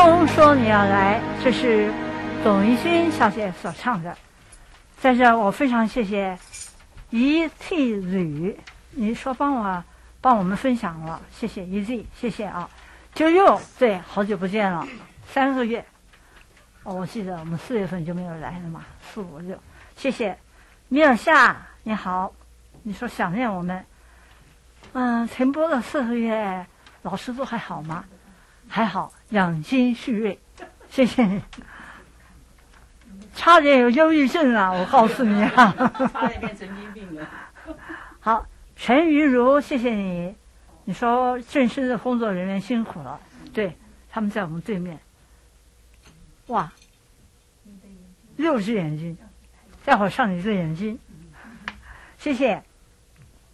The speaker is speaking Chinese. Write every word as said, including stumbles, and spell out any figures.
风说你要来，这是董一勋小姐所唱的。在这，我非常谢谢一 T 吕，你说帮我帮我们分享了，谢谢一 T， 谢谢啊。九六，对，好久不见了，三个月。哦，我记得我们四月份就没有来了嘛，四五六，谢谢。米尔夏，你好，你说想念我们。嗯，停播了四个月，老师都还好吗？还好，养精蓄锐，谢谢你。差点有忧郁症啊，我告诉你啊。 差点变神经病了。 好，陈云如，谢谢你。你说正式的工作人员辛苦了，对，他们在我们对面。哇，六只眼睛，待会儿上你的眼睛，谢谢。